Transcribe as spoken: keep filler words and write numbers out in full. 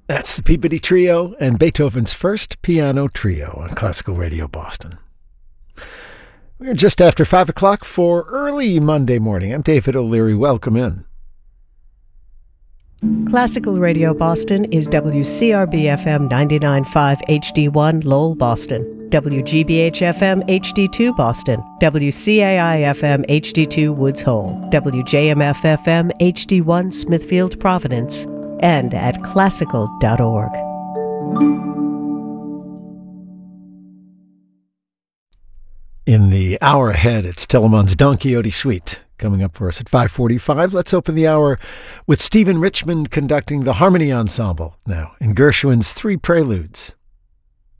That's the Peabody Trio and Beethoven's First Piano Trio on Classical Radio Boston. We're just after five o'clock for early Monday morning. I'm David O'Leary. Welcome in. Classical Radio Boston is W C R B F M ninety-nine point five H D one Lowell, Boston, W G B H F M H D two Boston, W C A I F M H D two Woods Hole, W J M F F M H D one Smithfield, Providence, and at classical dot org. In the hour ahead, it's Telemon's Don Quixote Suite. Coming up for us at five forty-five, let's open the hour with Stephen Richmond conducting the Harmony Ensemble, now in Gershwin's Three Preludes.